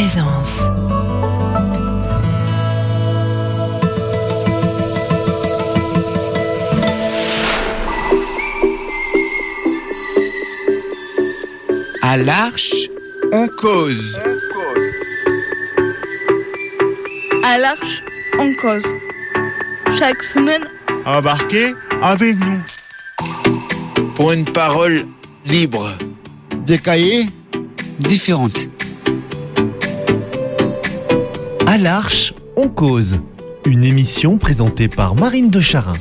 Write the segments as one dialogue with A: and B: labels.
A: présence.
B: À l'Arche, on cause.
C: À l'Arche, on cause. Chaque semaine,
D: Embarquez avec nous.
B: Pour une parole libre.
E: Des cahiers
F: différentes.
G: À l'Arche, on cause. Une émission présentée par Marine de Charin.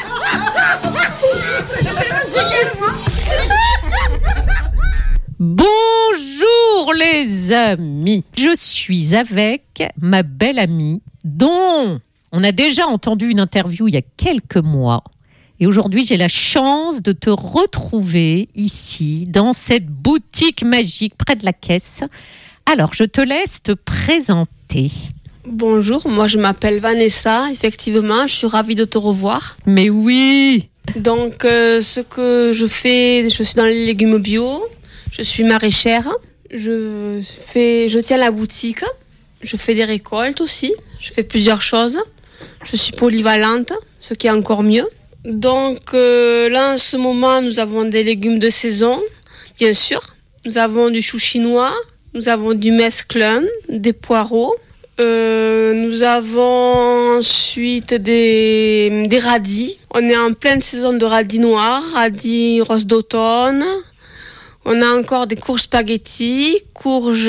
H: Bonjour les amis, je suis avec ma belle amie dont on a déjà entendu une interview il y a quelques mois. Et aujourd'hui, j'ai la chance de te retrouver ici, dans cette boutique magique près de la Caisse. Alors, je te laisse te présenter.
I: Bonjour, moi je m'appelle Vanessa, effectivement, je suis ravie de te revoir.
H: Mais oui!
I: Donc, ce que je fais, je suis dans les légumes bio, je suis maraîchère, je tiens la boutique, je fais des récoltes aussi, je fais plusieurs choses, je suis polyvalente, ce qui est encore mieux. Donc là, en ce moment, nous avons des légumes de saison, bien sûr. Nous avons du chou chinois, nous avons du mesclun, des poireaux. Nous avons ensuite des radis. On est en pleine saison de radis noirs, radis rose d'automne. On a encore des courges spaghetti, courges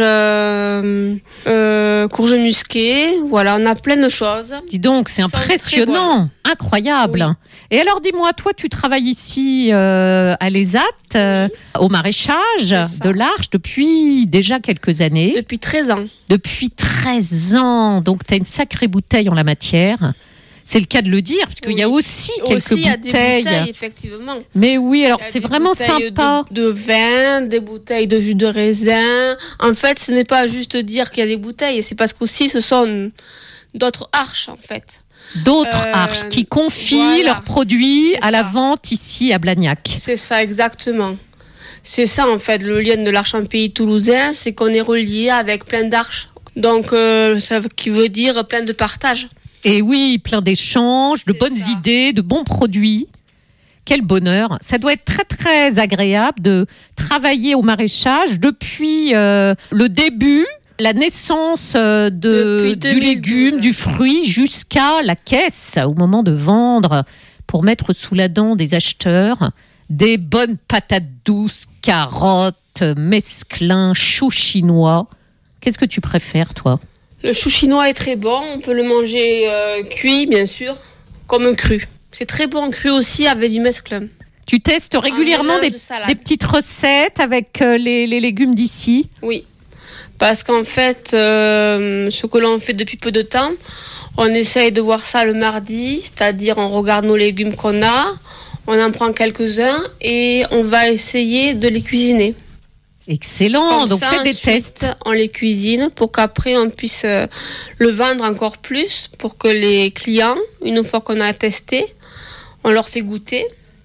I: musquées. Voilà, on a plein de choses.
H: Dis donc, c'est impressionnant, incroyable. Oui. Et alors, dis-moi, toi, tu travailles ici à l'ESAT, au maraîchage de l'Arche depuis déjà quelques années.
I: Depuis 13 ans.
H: Depuis 13 ans. Donc, tu as une sacrée bouteille en la matière. C'est le cas de le dire, parce qu'il y a aussi quelques bouteilles.
I: Il y a des bouteilles, effectivement.
H: Mais oui, alors c'est vraiment sympa.
I: De vin, des bouteilles de jus de raisin. En fait, ce n'est pas juste dire qu'il y a des bouteilles, c'est parce qu'aussi ce sont d'autres arches, en fait.
H: D'autres arches qui confient leurs produits à la vente ici à Blagnac.
I: C'est ça, exactement. C'est ça, en fait, le lien de l'Arche en Pays toulousain, c'est qu'on est relié avec plein d'arches. Donc, ça qui veut dire plein de partage.
H: Et oui, plein d'échanges, de bonnes idées, de bons produits. Quel bonheur. Ça doit être très, très agréable de travailler au maraîchage depuis le début, la naissance du légume, du fruit, jusqu'à la caisse, au moment de vendre, pour mettre sous la dent des acheteurs des bonnes patates douces, carottes, mesclun, chou chinois. Qu'est-ce que tu préfères, toi ?
I: Le chou chinois est très bon, on peut le manger cuit, bien sûr, comme cru. C'est très bon cru aussi avec du mesclun.
H: Tu testes régulièrement des petites recettes avec les légumes d'ici ?
I: Oui, parce qu'en fait, ce que l'on fait depuis peu de temps, on essaye de voir ça le mardi, c'est-à-dire on regarde nos légumes qu'on a, on en prend quelques-uns et on va essayer de les cuisiner.
H: Excellent,
I: comme
H: donc
I: ça,
H: fais des tests.
I: On les cuisine pour qu'après on puisse le vendre encore plus, pour que les clients, une fois qu'on a testé, on leur fait goûter.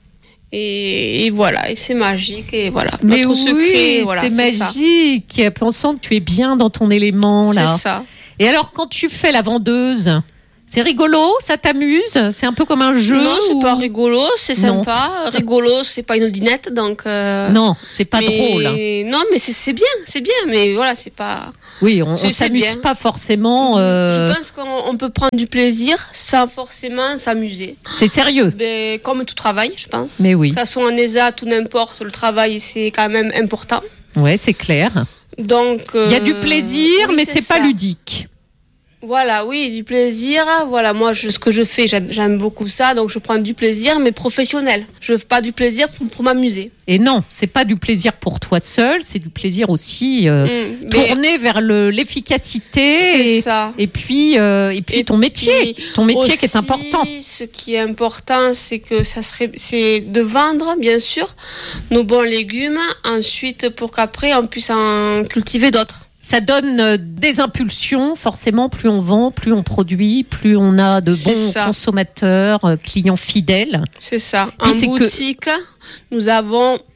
I: Et voilà, et c'est magique, et voilà.
H: Mais
I: notre secret, voilà,
H: c'est magique. Pensons que tu es bien dans ton élément là.
I: C'est ça.
H: Et alors, quand tu fais la vendeuse, c'est rigolo, ça t'amuse? C'est un peu comme un jeu?
I: Non, c'est pas rigolo, c'est sympa. Rigolo, c'est pas une dinette, donc...
H: Non, c'est pas drôle.
I: Non, mais c'est bien, mais voilà, c'est pas...
H: Oui, on s'amuse pas forcément...
I: Je pense qu'on peut prendre du plaisir sans forcément s'amuser.
H: C'est sérieux?
I: Comme tout travail, je pense.
H: Mais oui.
I: Que ce soit en ESAT ou n'importe, le travail, c'est quand même important.
H: Ouais, c'est clair.
I: Donc...
H: Il y a du plaisir, mais c'est pas ludique.
I: Voilà, oui, du plaisir. Voilà, moi, ce que je fais, j'aime beaucoup ça, donc je prends du plaisir, mais professionnel. Je veux pas du plaisir pour m'amuser.
H: Et non, c'est pas du plaisir pour toi seul, c'est du plaisir aussi tourné vers l'efficacité.
I: C'est ça.
H: Et puis ton métier aussi, qui est important.
I: Ce qui est important, c'est que c'est de vendre, bien sûr, nos bons légumes, ensuite pour qu'après on puisse en cultiver d'autres.
H: Ça donne des impulsions, forcément, plus on vend, plus on produit, plus on a de bons consommateurs, clients fidèles.
I: C'est ça. En boutique, nous avons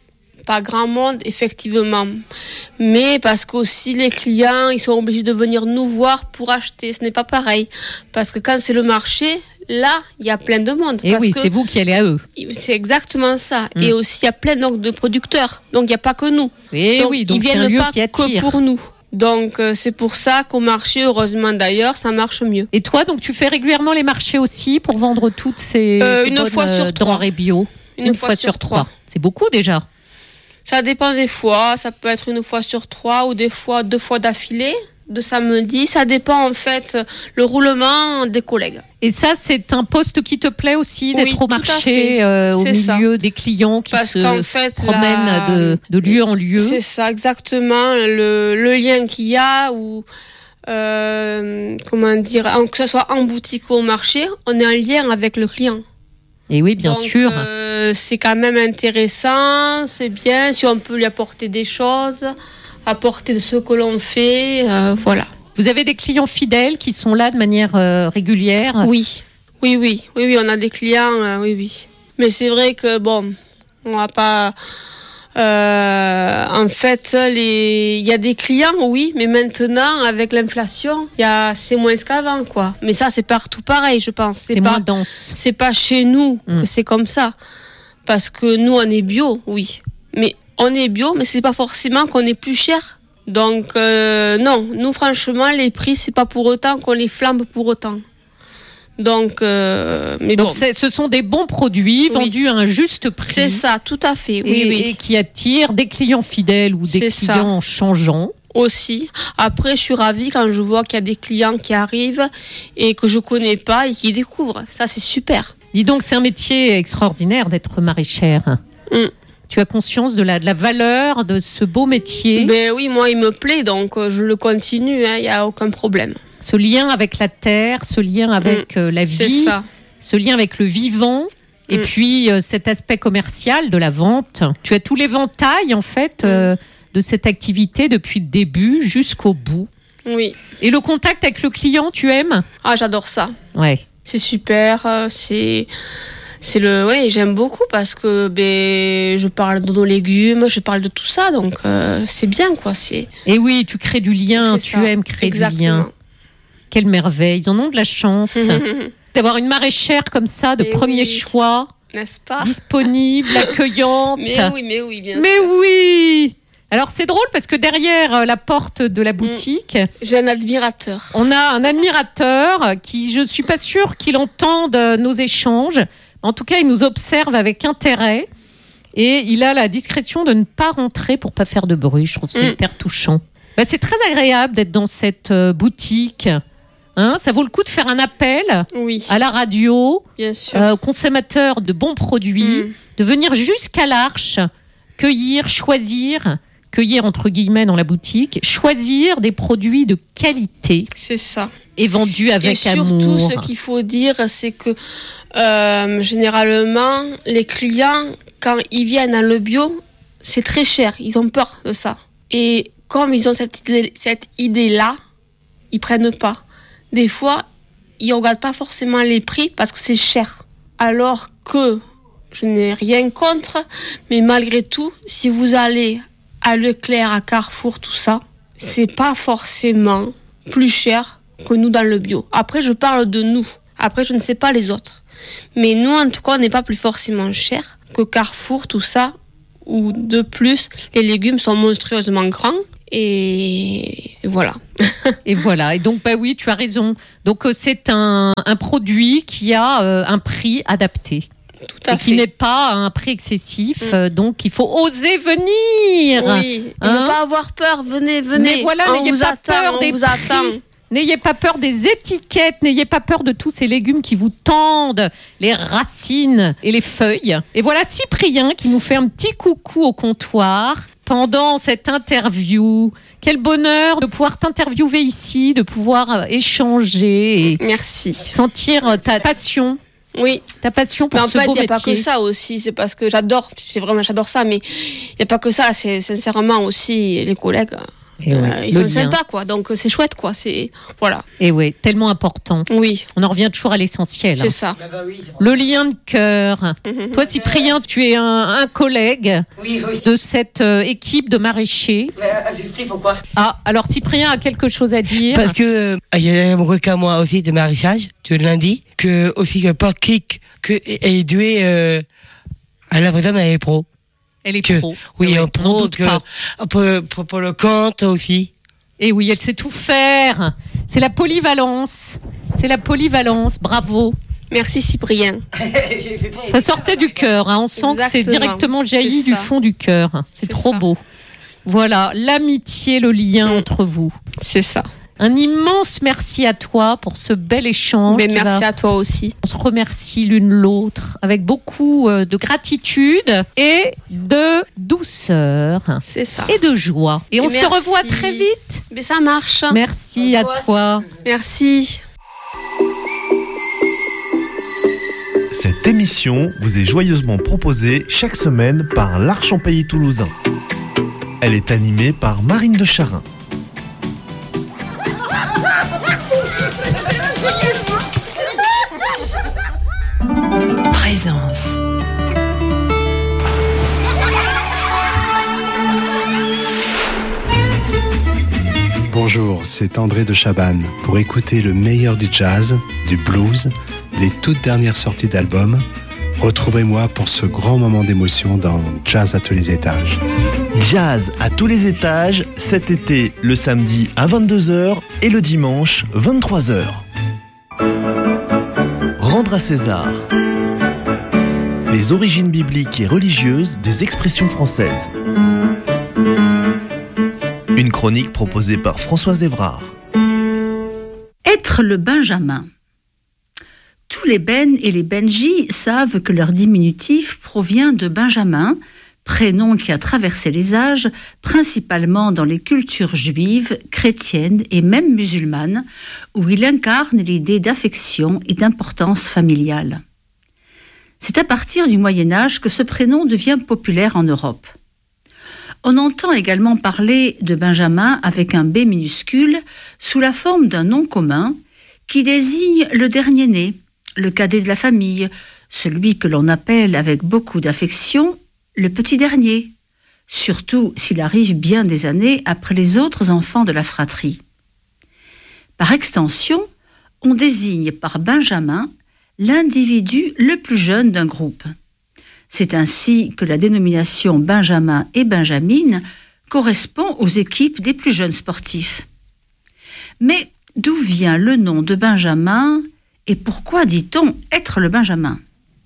I: pas grand monde, effectivement. Mais parce qu'aussi les clients, ils sont obligés de venir nous voir pour acheter. Ce n'est pas pareil. Parce que quand c'est le marché, là, il y a plein de monde.
H: Et oui, c'est vous qui allez à eux.
I: C'est exactement ça. Et aussi, il y a plein donc, de producteurs. Donc, il n'y a pas que nous.
H: Et
I: donc,
H: oui, donc
I: ils
H: c'est un
I: viennent
H: lieu
I: pas
H: qui attire.
I: que pour nous. Donc, c'est pour ça qu'au marché, heureusement d'ailleurs, ça marche mieux.
H: Et toi, donc tu fais régulièrement les marchés aussi pour vendre toutes ces
I: une
H: bonnes
I: fois sur 3.
H: denrées bio.
I: Une fois sur 3.
H: C'est beaucoup déjà.
I: Ça dépend des fois. Ça peut être une fois sur 3 ou des fois 2 fois d'affilée, de samedi. Ça dépend en fait le roulement des collègues.
H: Et ça, c'est un poste qui te plaît aussi,
I: Oui,
H: d'être au
I: tout à
H: marché,
I: fait.
H: au
I: C'est
H: milieu des clients qui
I: Parce
H: se
I: qu'en fait,
H: promènent de lieu en lieu.
I: C'est ça, exactement. Le lien qu'il y a, ou comment dire, que ce soit en boutique ou au marché, on est en lien avec le client.
H: Et oui, bien
I: Donc,
H: sûr.
I: C'est quand même intéressant, c'est bien, si on peut lui apporter des choses, apporter ce que l'on fait, voilà.
H: Vous avez des clients fidèles qui sont là de manière régulière.
I: Oui, on a des clients, oui. Mais c'est vrai que, bon, on va pas... en fait, il y a des clients, oui, mais maintenant, avec l'inflation, c'est moins qu'avant, quoi. Mais ça, c'est partout pareil, je pense.
H: C'est moins dense.
I: C'est pas chez nous que c'est comme ça. Parce que nous, on est bio, oui. Mais on est bio, mais c'est pas forcément qu'on est plus cher. Donc, non, nous, franchement, les prix, c'est pas pour autant qu'on les flambe pour autant. Donc, mais
H: donc
I: bon.
H: ce sont des bons produits vendus à un juste prix.
I: C'est ça, tout à fait, oui.
H: Et qui attirent des clients fidèles ou des clients changeants.
I: Aussi. Après, je suis ravie quand je vois qu'il y a des clients qui arrivent et que je connais pas et qui découvrent. Ça, c'est super.
H: Dis donc, c'est un métier extraordinaire d'être maraîchère. Tu as conscience de la valeur de ce beau métier?
I: Ben oui, moi, il me plaît, donc je le continue, il n'y a aucun problème.
H: Ce lien avec la terre, ce lien avec la vie,
I: ça.
H: Ce lien avec le vivant, et puis cet aspect commercial de la vente. Tu as tout l'éventail, en fait, de cette activité depuis le début jusqu'au bout.
I: Oui.
H: Et le contact avec le client, tu aimes?
I: Ah, j'adore ça.
H: Ouais.
I: C'est super, j'aime beaucoup parce que je parle de nos légumes, je parle de tout ça, donc c'est bien, quoi.
H: Et oui, tu crées du lien, tu aimes créer du lien. Quelle merveille, ils en ont de la chance d'avoir une maraîchère comme ça, de premier choix,
I: n'est-ce pas?
H: Disponible, accueillante.
I: Mais oui, bien sûr.
H: Mais oui. Alors c'est drôle parce que derrière la porte de la boutique,
I: j'ai un admirateur.
H: On a un admirateur qui, je ne suis pas sûre qu'il entende nos échanges. En tout cas, il nous observe avec intérêt et il a la discrétion de ne pas rentrer pour pas faire de bruit. Je trouve ça hyper touchant. C'est très agréable d'être dans cette boutique. Ça vaut le coup de faire un appel à la radio,
I: bien sûr,
H: aux consommateurs de bons produits, de venir jusqu'à l'Arche, choisir entre guillemets dans la boutique, choisir des produits de qualité.
I: C'est ça.
H: Et vendus avec amour.
I: Et surtout, ce qu'il faut dire, c'est que généralement, les clients, quand ils viennent dans le bio, c'est très cher. Ils ont peur de ça. Et comme ils ont cette idée-là, ils prennent pas. Des fois, ils ne regardent pas forcément les prix parce que c'est cher. Alors que je n'ai rien contre, mais malgré tout, si vous allez à Leclerc, à Carrefour, tout ça, c'est pas forcément plus cher que nous dans le bio. Après, je parle de nous. Après, je ne sais pas les autres. Mais nous, en tout cas, on n'est pas plus forcément cher que Carrefour, tout ça. Ou de plus, les légumes sont monstrueusement grands. Et voilà.
H: Et voilà. Et donc, oui, tu as raison. Donc, c'est un produit qui a un prix adapté.
I: Tout à fait.
H: Qui n'est pas à un prix excessif. Donc, il faut oser venir.
I: Oui, et ne pas avoir peur. Venez.
H: Mais voilà, n'ayez pas peur des
I: prix.
H: N'ayez pas peur des étiquettes, n'ayez pas peur de tous ces légumes qui vous tendent, les racines et les feuilles. Et voilà Cyprien qui nous fait un petit coucou au comptoir pendant cette interview. Quel bonheur de pouvoir t'interviewer ici, de pouvoir échanger et
I: merci.
H: Sentir ta passion.
I: Oui.
H: Ta passion pour ce beau métier.
I: Mais en fait, il n'y a pas que ça aussi. C'est parce que j'adore ça. Mais il n'y a pas que ça. C'est sincèrement aussi les collègues.
H: Et ouais,
I: ils
H: le
I: sont
H: lien.
I: sympas, quoi. Donc c'est chouette, quoi. C'est voilà.
H: Et oui, tellement important.
I: Oui,
H: On en revient toujours à l'essentiel.
I: c'est ça.
H: Le lien de cœur. Toi, Cyprien, tu es un collègue
A: Oui.
H: de cette équipe de maraîchers.
A: J'explique pourquoi.
H: Ah, alors Cyprien a quelque chose à dire.
A: Parce que il y a un amoureux qu'à moi aussi de maraîchage, tu lundi, que aussi que Patrick que est doué à la présence elle est pro.
H: Elle est
A: Que,
H: pro.
A: oui,
H: Ouais,
A: un
H: n'en
A: pro
H: doute pas.
A: pour le compte aussi.
H: Et oui, elle sait tout faire. C'est la polyvalence. Bravo.
I: Merci Cyprien.
H: Ça sortait du cœur. On sent que c'est
I: Exactement.
H: directement jailli
I: C'est
H: du
I: ça.
H: fond du cœur. C'est trop
I: ça.
H: beau. Voilà, l'amitié, le lien entre vous.
I: C'est ça.
H: Un immense merci à toi pour ce bel échange.
I: Mais
H: qui
I: merci
H: va-
I: à toi aussi.
H: On se remercie l'une l'autre avec beaucoup de gratitude et de douceur
I: C'est ça.
H: et de joie. Et on se
I: merci.
H: revoit très vite.
I: Mais ça marche.
H: Merci à toi.
I: Merci.
G: Cette émission vous est joyeusement proposée chaque semaine par l'Arche en Pays Toulousain. Elle est animée par Marine de Charin.
E: Présence.
F: Bonjour, c'est André de Chabannes. Pour écouter le meilleur du jazz, du blues, les toutes dernières sorties d'albums, retrouvez-moi pour ce grand moment d'émotion dans Jazz à tous les étages.
G: Jazz à tous les étages, cet été, le samedi à 22h et le dimanche 23h. Rendre à César. Les origines bibliques et religieuses des expressions françaises. Une chronique proposée par Françoise Evrard.
J: Être le Benjamin. Tous les Ben et les Benji savent que leur diminutif provient de Benjamin, prénom qui a traversé les âges, principalement dans les cultures juives, chrétiennes et même musulmanes, où il incarne l'idée d'affection et d'importance familiale. C'est à partir du Moyen-Âge que ce prénom devient populaire en Europe. On entend également parler de Benjamin avec un B minuscule sous la forme d'un nom commun qui désigne le dernier-né, le cadet de la famille, celui que l'on appelle avec beaucoup d'affection le petit dernier, surtout s'il arrive bien des années après les autres enfants de la fratrie. Par extension, on désigne par Benjamin l'individu le plus jeune d'un groupe. C'est ainsi que la dénomination Benjamin et Benjamine correspond aux équipes des plus jeunes sportifs. Mais d'où vient le nom de Benjamin et pourquoi dit-on être le Benjamin ?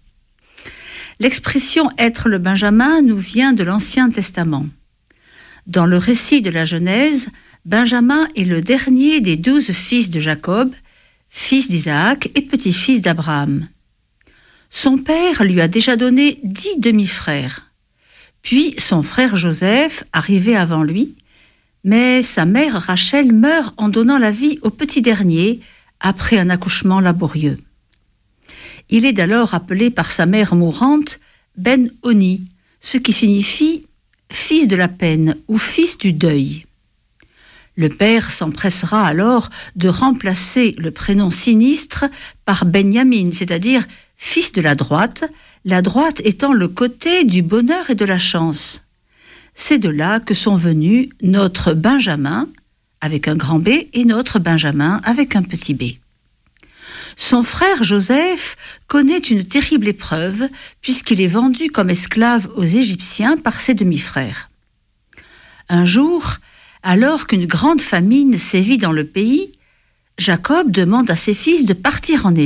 J: L'expression être le Benjamin nous vient de l'Ancien Testament. Dans le récit de la Genèse, Benjamin est le dernier des 12 fils de Jacob, fils d'Isaac et petit-fils d'Abraham. Son père lui a déjà donné 10 demi-frères. Puis son frère Joseph, arrivé avant lui, mais sa mère Rachel meurt en donnant la vie au petit dernier après un accouchement laborieux. Il est alors appelé par sa mère mourante Ben-Oni, ce qui signifie « fils de la peine » ou « fils du deuil ». Le père s'empressera alors de remplacer le prénom sinistre par Benjamin, c'est-à-dire « fils de la droite », la droite étant le côté du bonheur et de la chance. C'est de là que sont venus notre Benjamin, avec un grand B, et notre Benjamin, avec un petit b. Son frère Joseph connaît une terrible épreuve, puisqu'il est vendu comme esclave aux Égyptiens par ses demi-frères. Un jour, alors qu'une grande famine sévit dans le pays, Jacob demande à ses fils de partir en Égypte.